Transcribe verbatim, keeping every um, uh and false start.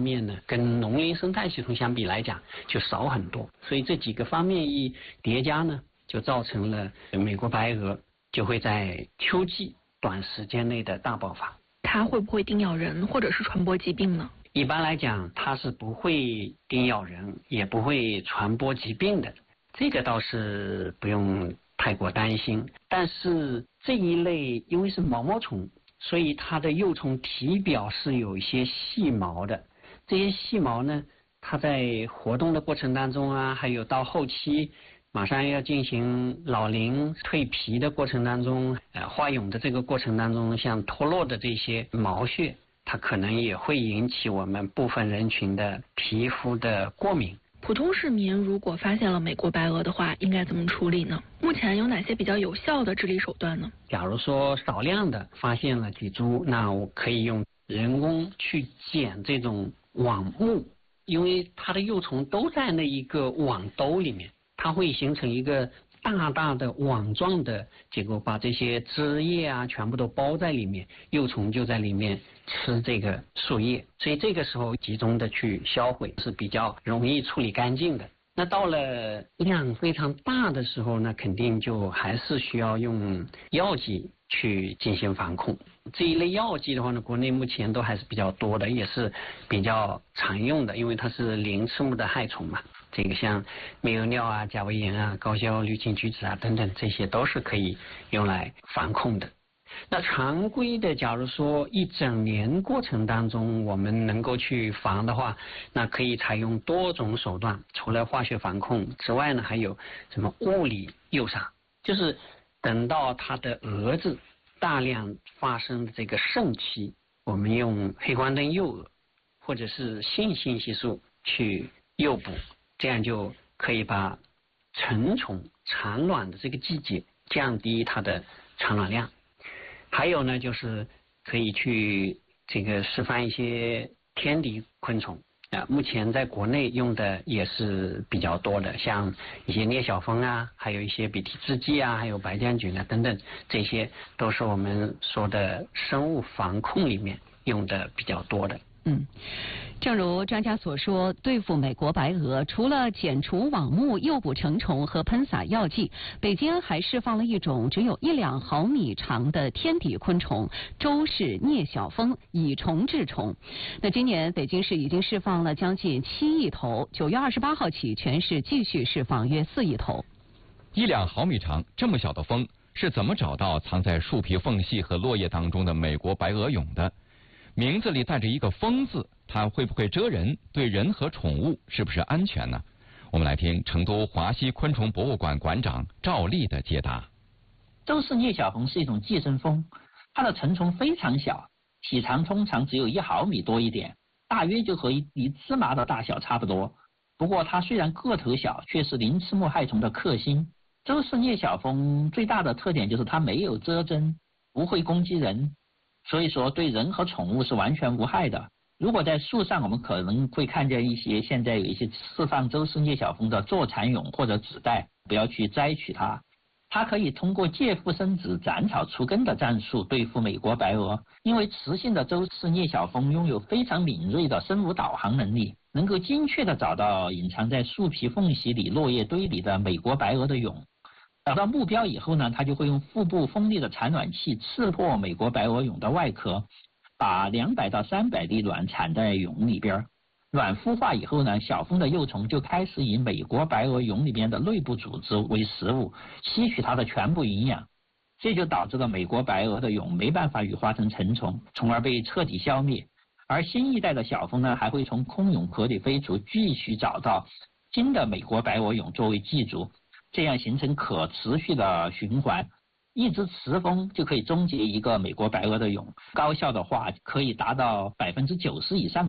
面呢，跟农林生态系统相比来讲就少很多，所以这几个方面一叠加呢，就造成了美国白鹅就会在秋季短时间内的大爆发。 它会不会叮咬人或者是传播疾病呢？ 一般来讲，它是不会叮咬人，也不会传播疾病的，这个倒是不用太过担心。但是这一类因为是毛毛虫，所以它的幼虫体表是有一些细毛的，这些细毛呢，它在活动的过程当中啊，还有到后期马上要进行老龄蜕皮的过程当中，呃，化蛹的这个过程当中，像脱落的这些毛屑，它可能也会引起我们部分人群的皮肤的过敏。 普通市民如果发现了美国白鹅的话，应该怎么处理呢？目前有哪些比较有效的治理手段呢？ 假如说少量的发现了几株，那我可以用人工去剪这种网目，因为它的幼虫都在那一个网兜里面，它会形成一个大大的网状的结构，把这些枝叶啊全部都包在里面，幼虫就在里面吃这个树叶，所以这个时候集中的去销毁是比较容易处理干净的。那到了量非常大的时候呢，肯定就还是需要用药剂去进行防控。这一类药剂的话呢，国内目前都还是比较多的，也是比较常用的，因为它是鳞翅目的害虫嘛。这个像疟原尿啊、甲维炎啊、高硝氯氰菊酯啊等等，这些都是可以用来防控的。那常规的，假如说一整年过程当中我们能够去防的话，那可以采用多种手段，除了化学防控之外呢，还有什么物理诱杀，就是等到它的蛾子大量发生的这个盛期，我们用黑光灯诱蛾或者是性信息素去诱捕，这样就可以把成虫产卵的这个季节降低它的产卵量。还有呢，就是可以去这个释放一些天敌昆虫啊，目前在国内用的也是比较多的，像一些聂小蜂啊，还有一些比蹄制剂啊，还有白将菌啊等等，这些都是我们说的生物防控里面用的比较多的。 嗯，正如专家所说，对付美国白鹅，除了剪除网目、诱捕成虫和喷洒药剂，北京还释放了一种只有一两毫米长的天敌昆虫——周氏聂小蜂，以虫治虫。那今年北京市已经释放了将近七亿头，九月二十八号起，全市继续释放约四亿头。 一两毫米长这么小的蜂，是怎么找到藏在树皮缝隙和落叶当中的美国白鹅蛹的？名字里带着一个蜂字，它会不会蛰人？对人和宠物是不是安全呢？我们来听成都华西昆虫博物馆馆长赵丽的解答。 周氏聂小蜂是一种寄生蜂，它的成虫非常小，体长通常只有一毫米多一点，大约就和一粒芝麻的大小差不多。不过它虽然个头小，却是鳞翅目害虫的克星。周氏聂小蜂最大的特点就是它没有蛰针，不会攻击人，所以说对人和宠物是完全无害的。如果在树上，我们可能会看见一些现在有一些释放周氏聂小蜂的坐蚕蛹或者子代，不要去摘取它。它可以通过借腹生子、斩草除根的战术对付美国白鹅，因为雌性的周氏聂小蜂拥有非常敏锐的生物导航能力，能够精确地找到隐藏在树皮缝隙里、落叶堆里的美国白鹅的蛹。找到目标以后呢，它就会用腹部锋利的产卵器刺破美国白鹅蛹的外壳，把两百到三百粒卵产在蛹里边。卵孵化以后呢，小蜂的幼虫就开始以美国白鹅蛹里边的内部组织为食物，吸取它的全部营养，这就导致了美国白鹅的蛹没办法羽化成成虫，从而被彻底消灭。而新一代的小蜂呢，还会从空蛹壳里飞出，继续找到新的美国白鹅蛹作为寄主，这样形成可持续的循环。一只雌蜂就可以终结一个美国白鹅的蛹，高效的话可以达到百分之九十以上的